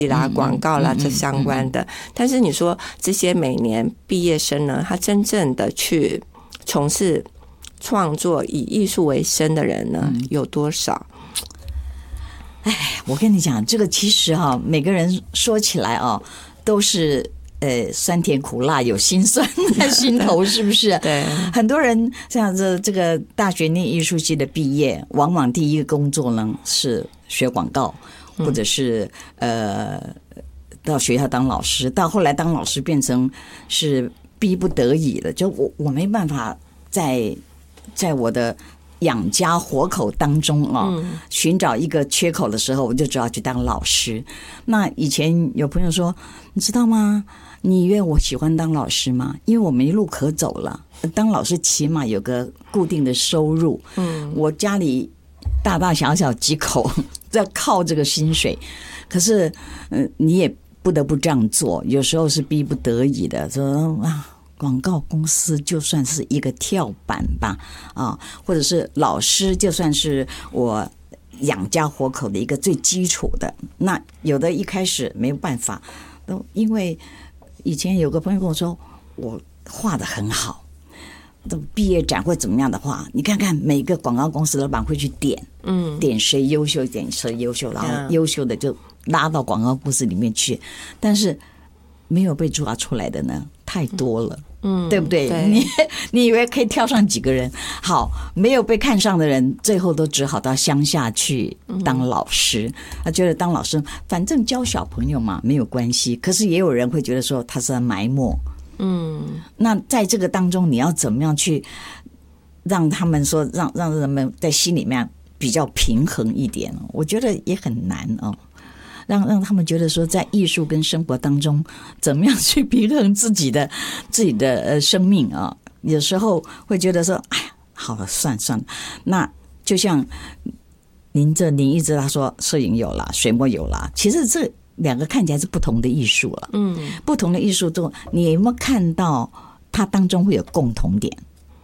啦、广告啦这相关的。但是你说这些每年毕业生呢，他真正的去从事创作以艺术为生的人呢，有多少？ 哎，我跟你讲，这个其实每个人说起来都是酸甜苦辣有辛酸在心头，是不是？ 对， 很多人像这个大学念艺术系的毕业，往往第一个工作呢是学广告，或者是到学校当老师，到后来当老师变成是逼不得已的，就我没办法在我的养家活口当中寻找一个缺口的时候，我就只好去当老师。那以前有朋友说，你知道吗？你以为我喜欢当老师吗？因为我没路可走了。当老师起码有个固定的收入，我家里大大小小几口在靠这个薪水，可是你也不得不这样做，有时候是逼不得已的，说广告公司就算是一个跳板吧，或者是老师就算是我养家活口的一个最基础的。那有的一开始没有办法，都因为以前有个朋友跟我说，我画得很好，都毕业展会怎么样的话，你看看每个广告公司老板会去点谁优秀，点谁优秀，然后优秀的就拉到广告公司里面去，但是没有被抓出来的呢太多了。对不对？你以为可以跳上几个人？好，没有被看上的人，最后都只好到乡下去当老师。他觉得当老师，反正教小朋友嘛，没有关系。可是也有人会觉得说他是在埋没。那在这个当中，你要怎么样去让他们说，让人们在心里面比较平衡一点？我觉得也很难让他们觉得说，在艺术跟生活当中，怎么样去平衡自己的生命有时候会觉得说，哎呀，好了，算了。那就像您一直他说，摄影有啦，水墨有啦，其实这两个看起来是不同的艺术了。不同的艺术中，你有没有看到它当中会有共同点？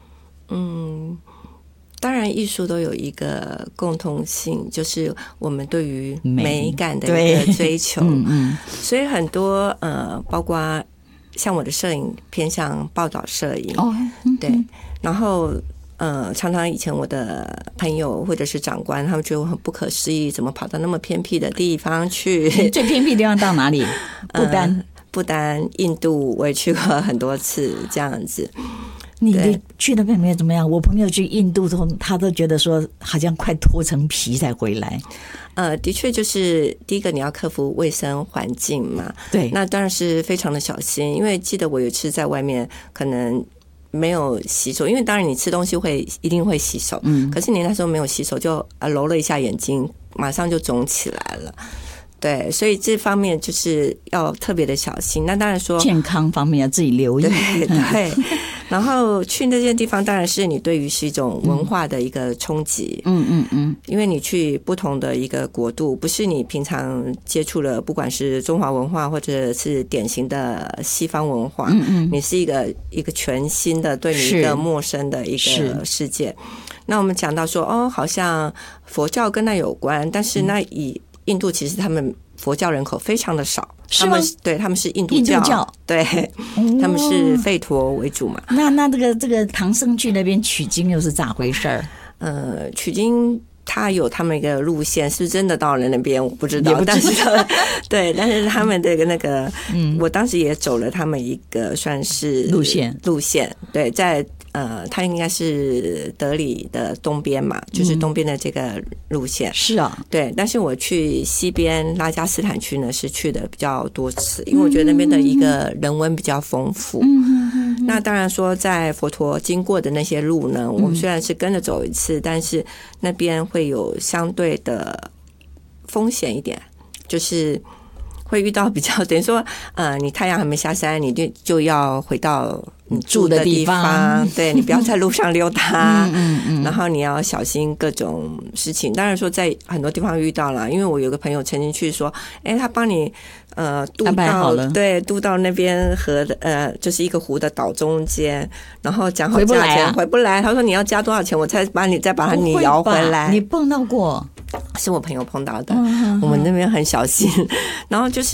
当然艺术都有一个共同性，就是我们对于美感的一个追求。所以很多包括像我的摄影偏向报道摄影。对，然后常常以前我的朋友或者是长官，他们觉得我很不可思议，怎么跑到那么偏僻的地方去？ 最偏僻的地方到哪里？ 不丹、印度，我也去过很多次，这样子。 你去那边没有怎么样？我朋友去印度他都觉得说好像快脱层皮才回来。 的确就是第一个你要克服卫生环境嘛。 对， 那当然是非常的小心，因为记得我有一次在外面可能没有洗手，因为当然你吃东西一定会洗手，可是你那时候没有洗手，就揉了一下眼睛，马上就肿起来了。对，所以这方面就是要特别的小心。那当然说健康方面要自己留意。 对，然后去那些地方，当然是你对于是一种文化的一个冲击。因为你去不同的一个国度，不是你平常接触了，不管是中华文化或者是典型的西方文化，你是一个全新的对你一个陌生的一个世界。那我们讲到说，好像佛教跟那有关，但是那以印度其实他们佛教人口非常的少，他们是印度教，对，他们是吠陀为主嘛。 那这个唐僧去那边取经又是咋回事儿？ 取经他有他们一个路线，是不是真的到了那边我不知道，但是对，但是他们的那个，我当时也走了他们一个算是路线，对，在它应该是德里的东边嘛，就是东边的这个路线。 是啊， 对。但是我去西边拉加斯坦区呢，是去的比较多次，因为我觉得那边的一个人文比较丰富。那当然说，在佛陀经过的那些路呢，我们虽然是跟着走一次，但是那边会有相对的风险一点，就是会遇到比较等于说，你太阳还没下山，你就要回到你住的地方，对，你不要在路上溜达，然后你要小心各种事情。当然说在很多地方遇到了，因为我有个朋友曾经去说，他帮你渡到那边河的就是一个湖的岛中间，然后讲好价钱回不来，他说你要加多少钱我再把你摇回来。 你碰到过？ 是我朋友碰到的，我们那边很小心，然后就是